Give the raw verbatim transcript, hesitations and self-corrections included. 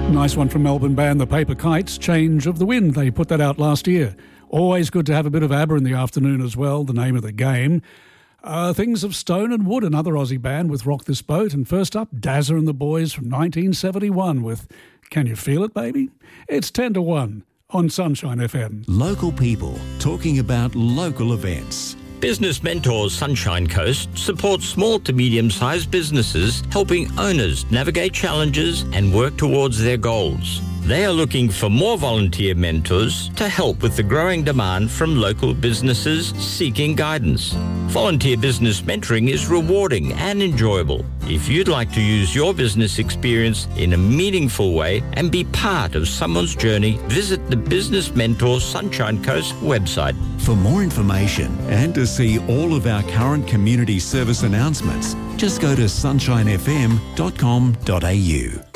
Nice one from Melbourne band The Paper Kites, Change of the Wind. They put that out last year. Always good to have a bit of ABBA in the afternoon as well, the name of the game. Uh, Things of Stone and Wood, another Aussie band with Rock This Boat. And first up, Dazza and the Boys from nineteen seventy-one with Can You Feel It, Baby? It's ten to one on Sunshine F M. Local people talking about local events. Business Mentors Sunshine Coast supports small to medium-sized businesses, helping owners navigate challenges and work towards their goals. They are looking for more volunteer mentors to help with the growing demand from local businesses seeking guidance. Volunteer business mentoring is rewarding and enjoyable. If you'd like to use your business experience in a meaningful way and be part of someone's journey, visit the Business Mentors Sunshine Coast website. For more information and to see all of our current community service announcements, just go to sunshine f m dot com dot a u.